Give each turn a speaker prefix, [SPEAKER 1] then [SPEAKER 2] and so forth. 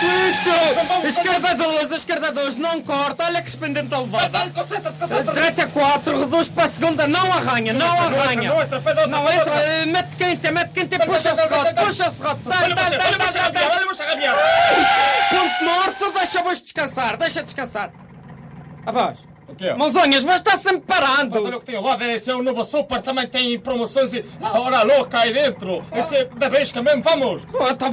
[SPEAKER 1] isso! Esquerda 2, não corta, olha que expendente elevada.
[SPEAKER 2] Concentra-te.
[SPEAKER 1] Direita 4, reduz para a segunda, não arranha. Não entra, mete quente, puxa o serrote.
[SPEAKER 2] Olha o Buxa Gaviar.
[SPEAKER 1] Ponto morto, deixa descansar. Rapaz,
[SPEAKER 2] O quê?
[SPEAKER 1] mãozinhas, mas está sempre parando.
[SPEAKER 2] Mas olha o que tem ao lado, esse é o novo Super, também tem promoções e a hora louca aí dentro. Esse é da Beijca mesmo, vamos!
[SPEAKER 1] Então